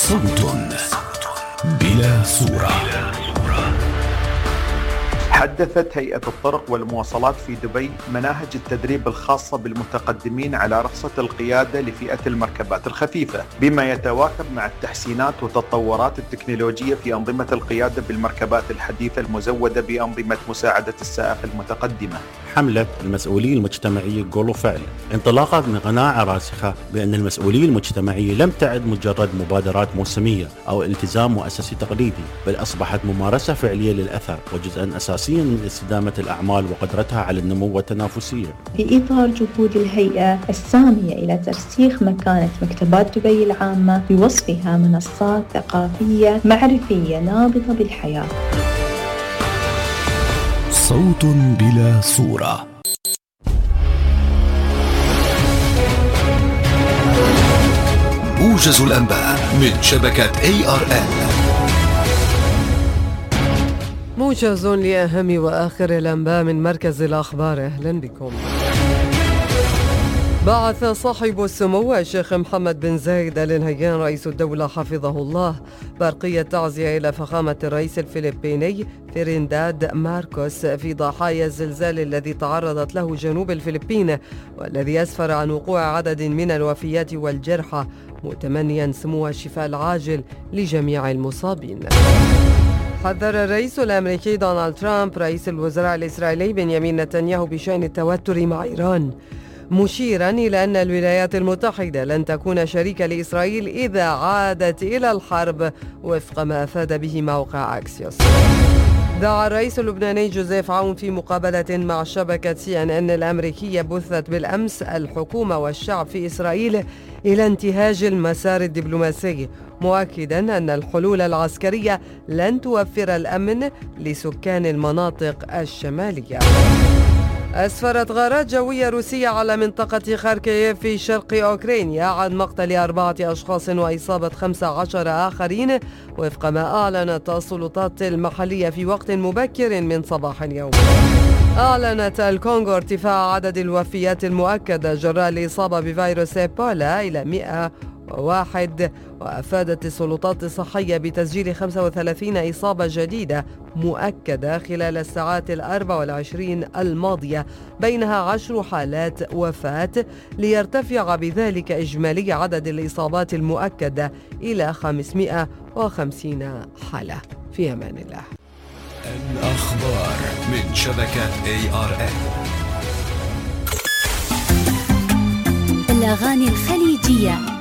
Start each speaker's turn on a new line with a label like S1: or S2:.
S1: صوت بلا صورة.
S2: حدثت هيئة الطرق والمواصلات في دبي مناهج التدريب الخاصة بالمتقدمين على رخصة القيادة لفئة المركبات الخفيفة، بما يتواكب مع التحسينات والتطورات التكنولوجية في أنظمة القيادة بالمركبات الحديثة المزودة بأنظمة مساعدة السائق المتقدمة.
S3: حملة المسؤولية المجتمعية قول وفعل انطلاقا من قناعة راسخة بأن المسؤولية المجتمعية لم تعد مجرد مبادرات موسمية أو التزام مؤسسي تقليدي، بل أصبحت ممارسة فعلية للأثر وجزءا أساسيا من استدامة الأعمال وقدرتها على النمو والتنافسية.
S4: في إطار جهود الهيئة السامية إلى ترسيخ مكانة مكتبات دبي العامة بوصفها منصات ثقافية معرفية نابضة بالحياة.
S1: صوت بلا صورة. موجز الأنباء من شبكة ARN.
S5: موجز لأهم وآخر الأنباء من مركز الأخبار. أهلا بكم. بعث صاحب السمو الشيخ محمد بن زايد آل نهيان رئيس الدولة حفظه الله برقية تعزية إلى فخامة الرئيس الفلبيني فيرينداد ماركوس في ضحايا الزلزال الذي تعرضت له جنوب الفلبين، والذي أسفر عن وقوع عدد من الوفيات والجرحى، متمنيا سمو الشفاء العاجل لجميع المصابين. حذر الرئيس الأمريكي دونالد ترامب رئيس الوزراء الإسرائيلي بنيامين نتنياهو بشأن التوتر مع إيران، مشيرا إلى أن الولايات المتحدة لن تكون شريكة لإسرائيل إذا عادت إلى الحرب، وفق ما أفاد به موقع أكسيوس. دعا الرئيس اللبناني جوزيف عون في مقابلة مع شبكة CNN الأمريكية بثت بالأمس الحكومة والشعب في إسرائيل إلى انتهاج المسار الدبلوماسي، مؤكدا أن الحلول العسكرية لن توفر الأمن لسكان المناطق الشمالية. أسفرت غارات جوية روسية على منطقة خاركيف في شرق أوكرانيا عن مقتل 4 أشخاص وإصابة 15 آخرين، وفق ما أعلنت السلطات المحلية في وقت مبكر من صباح اليوم. أعلنت الكونغو ارتفاع عدد الوفيات المؤكدة جراء الإصابة بفيروس إيبولا إلى 101، وأفادت السلطات الصحية بتسجيل 35 إصابة جديدة مؤكدة خلال الساعات 24 الماضية، بينها 10 حالات وفاة، ليرتفع بذلك إجمالي عدد الإصابات المؤكدة إلى 550 حالة. في أمان الله.
S1: الأخبار من شبكة ARN.
S6: الأغاني الخليجية